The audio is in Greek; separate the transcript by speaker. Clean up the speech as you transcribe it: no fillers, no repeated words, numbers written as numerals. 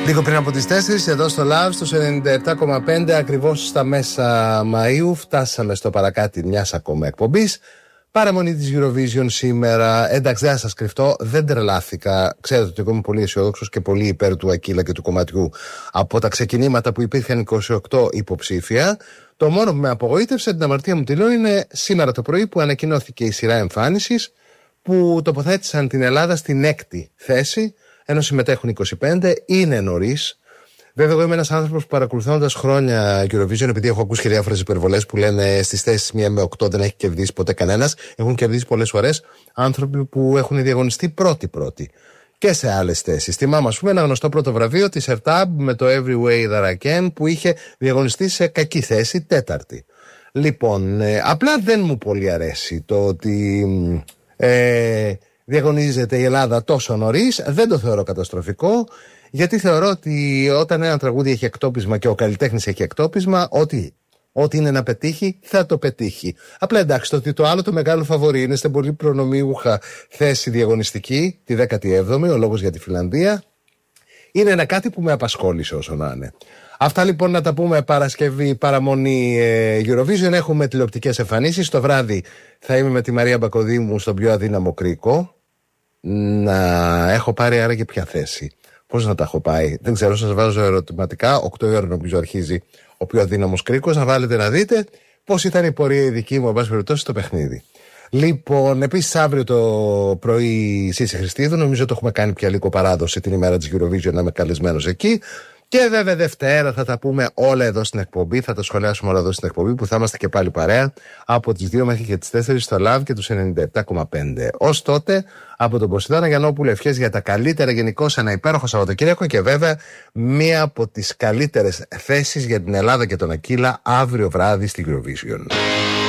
Speaker 1: Λίγο πριν από τις 4 εδώ στο Love, στους 97,5, ακριβώς στα μέσα Μαΐου, φτάσαμε στο παρακάτι μιας ακόμα εκπομπής. Παραμονή της Eurovision σήμερα. Εντάξει, δεν θα σας κρυφτώ, δεν τρελάθηκα. Ξέρετε ότι εγώ είμαι πολύ αισιόδοξος και πολύ υπέρ του Ακύλα και του κομματιού. Από τα ξεκινήματα που υπήρχαν 28 υποψήφια, το μόνο που με απογοήτευσε, την αμαρτία μου τη λέω, είναι σήμερα το πρωί που ανακοινώθηκε η σειρά εμφάνισης που τοποθέτησαν την Ελλάδα στην 6η θέση, ενώ συμμετέχουν 25, είναι νωρίς. Βέβαια, εγώ είμαι ένας άνθρωπος που παρακολουθώντας χρόνια Eurovision, επειδή έχω ακούσει και διάφορες υπερβολές που λένε στις θέσεις 1 με 8 δεν έχει κερδίσει ποτέ κανένας. Έχουν κερδίσει πολλές φορές άνθρωποι που έχουν διαγωνιστεί πρώτοι και σε άλλες θέσεις. Θυμάμαι, ας πούμε, ένα γνωστό πρώτο βραβείο της Ertab με το Every Way That I Can που είχε διαγωνιστεί σε κακή θέση, 4η. Λοιπόν, απλά δεν μου πολύ αρέσει το ότι διαγωνίζεται η Ελλάδα τόσο νωρίς. Δεν το θεωρώ καταστροφικό, γιατί θεωρώ ότι όταν ένα τραγούδι έχει εκτόπισμα και ο καλλιτέχνης έχει εκτόπισμα, ό,τι είναι να πετύχει θα το πετύχει. Απλά εντάξει, το ότι το άλλο το μεγάλο φαβορί είναι στην πολύ προνομιούχα θέση διαγωνιστική, τη 17η, ο λόγος για τη Φιλανδία, είναι ένα κάτι που με απασχόλησε όσο να είναι. Αυτά λοιπόν να τα πούμε Παρασκευή, παραμονή Eurovision. Έχουμε τηλεοπτικές εμφανίσεις. Το βράδυ θα είμαι με τη Μαρία Μπακοδήμου στον πιο αδύναμο κρίκο. Να έχω πάρει άραγε ποια θέση. Πώς να τα έχω πάει, δεν ξέρω, σας βάζω ερωτηματικά. 8 η ώρα νομίζω αρχίζει ο πιο αδύναμος κρίκος. Να βάλετε να δείτε πώς ήταν η πορεία η δική μου, εν πάση περιπτώσει, στο παιχνίδι. Λοιπόν, επίσης αύριο το πρωί Σύση Χριστίδου, νομίζω το έχουμε κάνει πια λίγο παράδοση την ημέρα της Eurovision να είμαι καλεσμένος εκεί. Και βέβαια Δευτέρα θα τα πούμε όλα εδώ στην εκπομπή, θα τα σχολιάσουμε όλα εδώ στην εκπομπή που θα είμαστε και πάλι παρέα από τις 2 μέχρι και τις 4 στο Love και τους 97,5. Ως τότε, από τον Ποσειδώνα Γιαννόπουλο, ευχές για τα καλύτερα γενικώς, ένα υπέροχο Σαββατοκύριακο και βέβαια μία από τις καλύτερες θέσεις για την Ελλάδα και τον Ακύλα αύριο βράδυ στην Eurovision.